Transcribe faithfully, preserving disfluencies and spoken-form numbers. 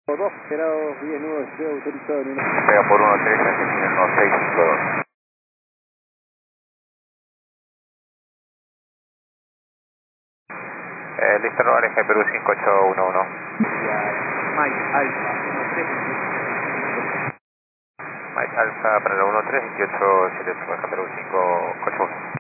dos, grados diez nueve, estoy autorizado en una... Pega por uno tres, Argentina uno seis cinco dos. Eh, listo, no aleje Perú cinco ocho uno uno. Mike Alfa, uno tres, Mike Alfa para la uno tres, veintiocho siete ocho, Perú cinco ocho uno.